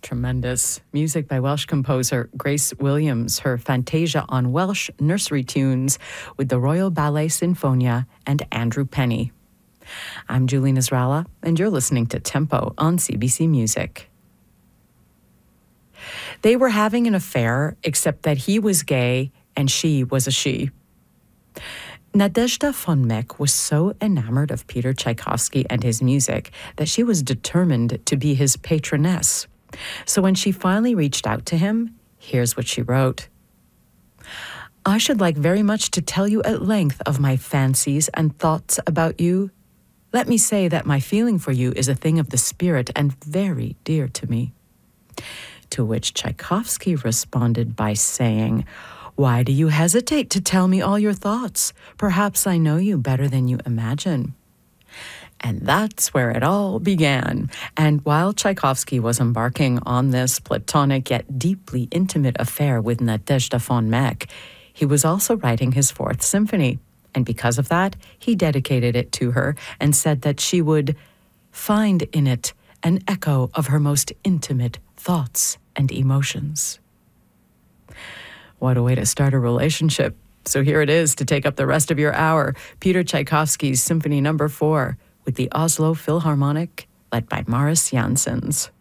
tremendous. Music by Welsh composer Grace Williams, her Fantasia on Welsh nursery tunes with the Royal Ballet Sinfonia and Andrew Penny. I'm Julie Nasrallah, and you're listening to Tempo on CBC Music. They were having an affair, except that he was gay and she was a she. Nadezhda von Meck was so enamored of Peter Tchaikovsky and his music that she was determined to be his patroness. So when she finally reached out to him, here's what she wrote. I should like very much to tell you at length of my fancies and thoughts about you. Let me say that my feeling for you is a thing of the spirit and very dear to me. To which Tchaikovsky responded by saying, why do you hesitate to tell me all your thoughts? Perhaps I know you better than you imagine. And that's where it all began. And while Tchaikovsky was embarking on this platonic yet deeply intimate affair with Nadezhda von Meck, he was also writing his Fourth Symphony. And because of that, he dedicated it to her and said that she would find in it an echo of her most intimate thoughts and emotions. What a way to start a relationship. So here it is to take up the rest of your hour. Peter Tchaikovsky's Symphony No. 4 with the Oslo Philharmonic, led by Maris Janssens.